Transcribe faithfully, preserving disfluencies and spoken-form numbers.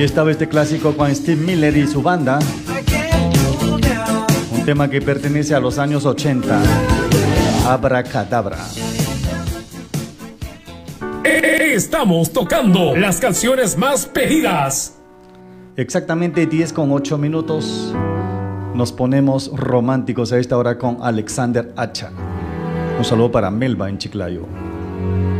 estaba este clásico con Steve Miller y su banda. Un tema que pertenece a los años ochenta. Abracadabra. Estamos tocando las canciones más pedidas. Exactamente diez con ocho minutos. Nos ponemos románticos a esta hora con Alexander Hacha. Un saludo para Melba en Chiclayo.